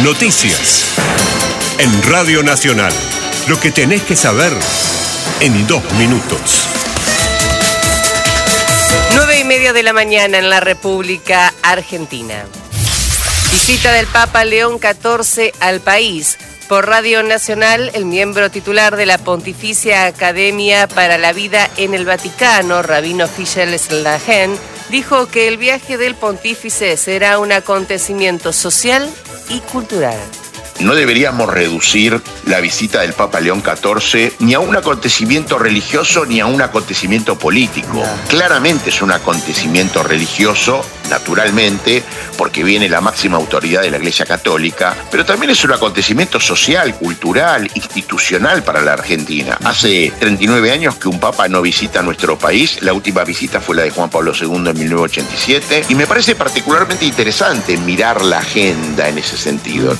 Noticias. En Radio Nacional. Lo que tenés que saber en 2 minutos. 9:30 de la mañana en la República Argentina. Visita del Papa León XIV al país. Por Radio Nacional, el miembro titular de la Pontificia Academia para la Vida en el Vaticano, Rabino Fischel Slahen, dijo que el viaje del pontífice será un acontecimiento social y cultural. No deberíamos reducir la visita del Papa León XIV ni a un acontecimiento religioso ni a un acontecimiento político. Claramente es un acontecimiento religioso, naturalmente, porque viene la máxima autoridad de la Iglesia Católica, pero también es un acontecimiento social, cultural, institucional para la Argentina. Hace 39 años que un Papa no visita nuestro país, la última visita fue la de Juan Pablo II en 1987, y me parece particularmente interesante mirar la agenda en ese sentido.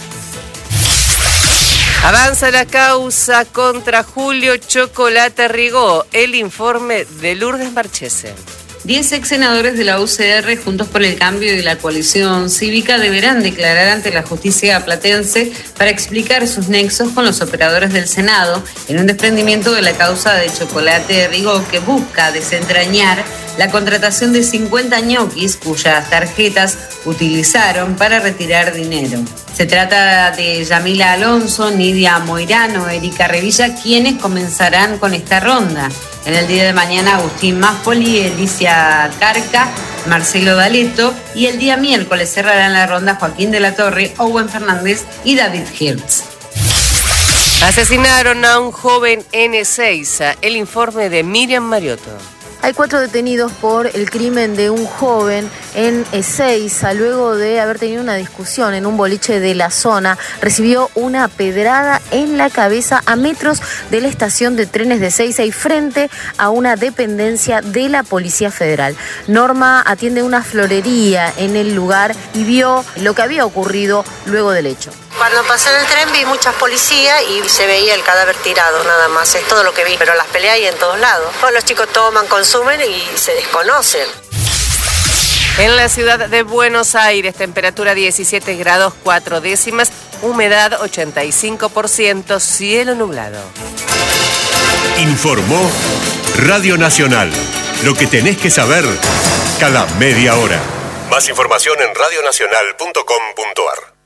Avanza la causa contra Julio Chocolate Rigó. El informe de Lourdes Marchese. 10 ex senadores de la UCR, Juntos por el Cambio y la coalición cívica, deberán declarar ante la justicia platense para explicar sus nexos con los operadores del Senado en un desprendimiento de la causa de Chocolate Rigó, que busca desentrañar la contratación de 50 ñoquis cuyas tarjetas utilizaron para retirar dinero. Se trata de Yamila Alonso, Nidia Moirano, Erika Revilla, quienes comenzarán con esta ronda. En el día de mañana, Agustín Máspoli, Alicia Carca, Marcelo D'Aleto, y el día miércoles cerrarán la ronda Joaquín de la Torre, Owen Fernández y David Hirtz. Asesinaron a un joven en Ezeiza. El informe de Miriam Mariotto. Hay 4 detenidos por el crimen de un joven en Ezeiza, luego de haber tenido una discusión en un boliche de la zona. Recibió una pedrada en la cabeza a metros de la estación de trenes de Ezeiza y frente a una dependencia de la Policía Federal. Norma atiende una florería en el lugar y vio lo que había ocurrido luego del hecho. Cuando pasé en el tren vi muchas policías y se veía el cadáver tirado, nada más, es todo lo que vi. Pero las peleas hay en todos lados. Todos los chicos toman, consumen y se desconocen. En la ciudad de Buenos Aires, temperatura 17 grados 4 décimas, humedad 85%, cielo nublado. Informó Radio Nacional. Lo que tenés que saber cada media hora. Más información en radionacional.com.ar.